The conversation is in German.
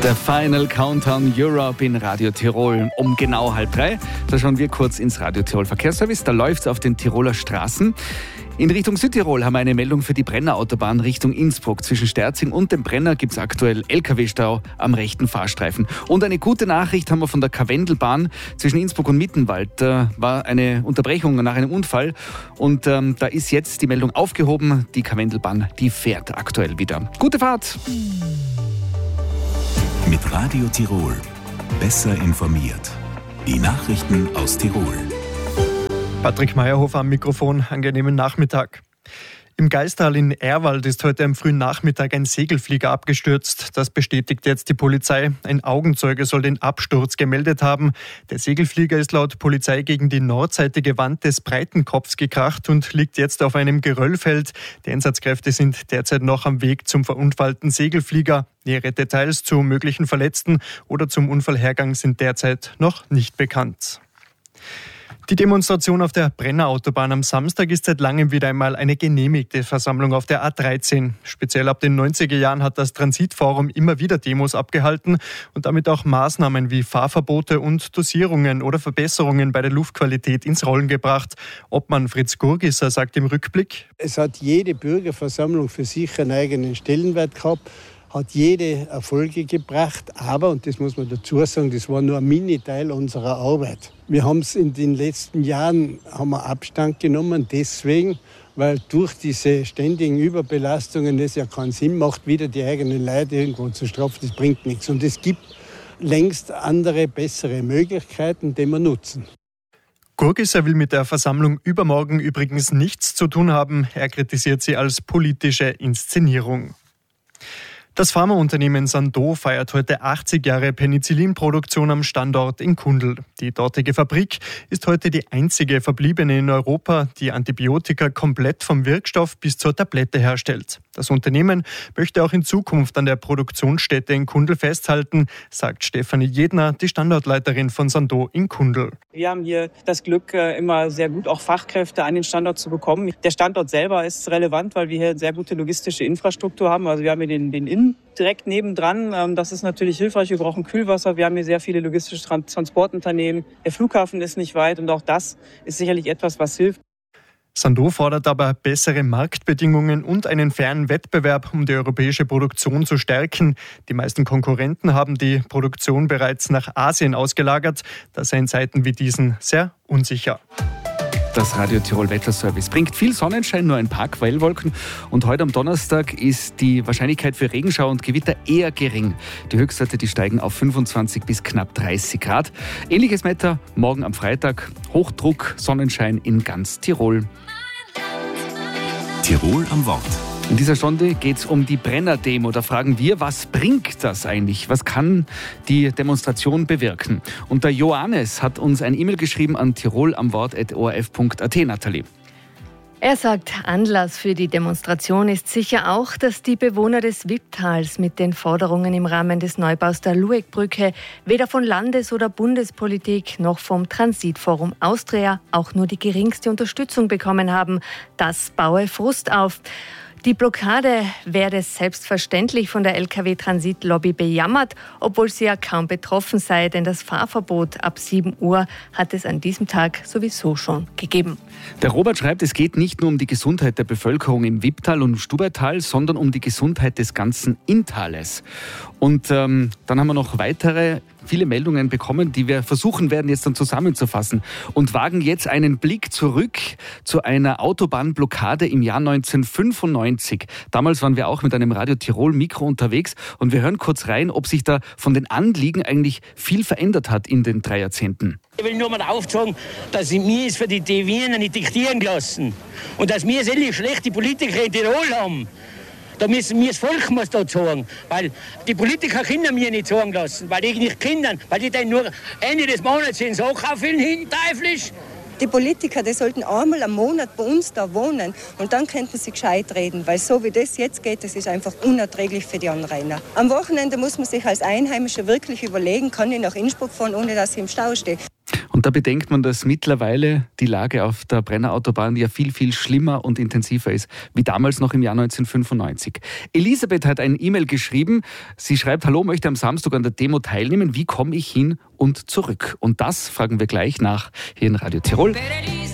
Der Final Countdown Europe in Radio Tirol um genau 2:30. Da schauen wir kurz ins Radio Tirol Verkehrsservice. Da läuft es auf den Tiroler Straßen. In Richtung Südtirol haben wir eine Meldung für die Brennerautobahn Richtung Innsbruck. Zwischen Sterzing und dem Brenner gibt es aktuell LKW-Stau am rechten Fahrstreifen. Und eine gute Nachricht haben wir von der Karwendelbahn zwischen Innsbruck und Mittenwald. Da war eine Unterbrechung nach einem Unfall und da ist jetzt die Meldung aufgehoben. Die Karwendelbahn, die fährt aktuell wieder. Gute Fahrt! Mit Radio Tirol. Besser informiert. Die Nachrichten aus Tirol. Patrick Meyerhofer am Mikrofon. Angenehmen Nachmittag. Im Gaistal in Ehrwald ist heute am frühen Nachmittag ein Segelflieger abgestürzt. Das bestätigt jetzt die Polizei. Ein Augenzeuge soll den Absturz gemeldet haben. Der Segelflieger ist laut Polizei gegen die nordseitige Wand des Breitenkopfs gekracht und liegt jetzt auf einem Geröllfeld. Die Einsatzkräfte sind derzeit noch am Weg zum verunfallten Segelflieger. Nähere Details zu möglichen Verletzten oder zum Unfallhergang sind derzeit noch nicht bekannt. Die Demonstration auf der Brennerautobahn am Samstag ist seit langem wieder einmal eine genehmigte Versammlung auf der A13. Speziell ab den 90er Jahren hat das Transitforum immer wieder Demos abgehalten und damit auch Maßnahmen wie Fahrverbote und Dosierungen oder Verbesserungen bei der Luftqualität ins Rollen gebracht. Obmann Fritz Gurgisser sagt im Rückblick: Es hat jede Bürgerversammlung für sich einen eigenen Stellenwert gehabt, hat jede Erfolge gebracht, aber, und das muss man dazu sagen, das war nur ein Miniteil unserer Arbeit. Wir haben es in den letzten Jahren Abstand genommen, deswegen, weil durch diese ständigen Überbelastungen es ja keinen Sinn macht, wieder die eigenen Leute irgendwo zu strafen, das bringt nichts. Und es gibt längst andere, bessere Möglichkeiten, die wir nutzen. Gurgisser will mit der Versammlung übermorgen übrigens nichts zu tun haben. Er kritisiert sie als politische Inszenierung. Das Pharmaunternehmen Sandoz feiert heute 80 Jahre Penicillinproduktion am Standort in Kundl. Die dortige Fabrik ist heute die einzige verbliebene in Europa, die Antibiotika komplett vom Wirkstoff bis zur Tablette herstellt. Das Unternehmen möchte auch in Zukunft an der Produktionsstätte in Kundl festhalten, sagt Stefanie Jedner, die Standortleiterin von Sandoz in Kundl. Wir haben hier das Glück, immer sehr gut auch Fachkräfte an den Standort zu bekommen. Der Standort selber ist relevant, weil wir hier sehr gute logistische Infrastruktur haben. Also wir haben hier den Inn direkt nebendran. Das ist natürlich hilfreich. Wir brauchen Kühlwasser. Wir haben hier sehr viele logistische Transportunternehmen. Der Flughafen ist nicht weit und auch das ist sicherlich etwas, was hilft. Sandoz fordert aber bessere Marktbedingungen und einen fairen Wettbewerb, um die europäische Produktion zu stärken. Die meisten Konkurrenten haben die Produktion bereits nach Asien ausgelagert. Das sei in Zeiten wie diesen sehr unsicher. Das Radio Tirol Wetterservice bringt viel Sonnenschein, nur ein paar Quellwolken. Und heute am Donnerstag ist die Wahrscheinlichkeit für Regenschauer und Gewitter eher gering. Die Höchstwerte, die steigen auf 25 bis knapp 30 Grad. Ähnliches Wetter morgen am Freitag. Hochdruck, Sonnenschein in ganz Tirol. Tirol am Wort. In dieser Stunde geht es um die Brenner-Demo. Da fragen wir, was bringt das eigentlich? Was kann die Demonstration bewirken? Und der Johannes hat uns ein E-Mail geschrieben an tirolamwort@orf.at. Nathalie. Er sagt, Anlass für die Demonstration ist sicher auch, dass die Bewohner des Wipptals mit den Forderungen im Rahmen des Neubaus der Luegbrücke weder von Landes- oder Bundespolitik noch vom Transitforum Austria auch nur die geringste Unterstützung bekommen haben. Das baue Frust auf. Die Blockade werde selbstverständlich von der Lkw-Transit-Lobby bejammert, obwohl sie ja kaum betroffen sei, denn das Fahrverbot ab 7 Uhr hat es an diesem Tag sowieso schon gegeben. Der Robert schreibt, es geht nicht nur um die Gesundheit der Bevölkerung im Wipptal und Stubaital, sondern um die Gesundheit des ganzen Inntales. Und dann haben wir noch viele Meldungen bekommen, die wir versuchen werden, jetzt dann zusammenzufassen und wagen jetzt einen Blick zurück zu einer Autobahnblockade im Jahr 1995. Damals waren wir auch mit einem Radio Tirol Mikro unterwegs und wir hören kurz rein, ob sich da von den Anliegen eigentlich viel verändert hat in den 3 Jahrzehnten. Ich will nur mal aufzeigen, dass mir es für die Wiener nicht diktieren lassen und dass wir solche schlechte Politiker in Tirol haben. Da müssen wir das Volk da sagen, weil die Politiker können mir nicht sagen lassen, weil die nicht können, weil die dann nur Ende des Monats den Sack aufhören, teuflisch. Die Politiker, die sollten einmal am Monat bei uns da wohnen und dann könnten sie gescheit reden, weil so wie das jetzt geht, das ist einfach unerträglich für die Anrainer. Am Wochenende muss man sich als Einheimischer wirklich überlegen, kann ich nach Innsbruck fahren, ohne dass ich im Stau stehe. Und Und da bedenkt man, dass mittlerweile die Lage auf der Brenner Autobahn ja viel, viel schlimmer und intensiver ist, wie damals noch im Jahr 1995. Elisabeth hat eine E-Mail geschrieben. Sie schreibt, hallo, möchte am Samstag an der Demo teilnehmen. Wie komme ich hin und zurück? Und das fragen wir gleich nach hier in Radio Tirol.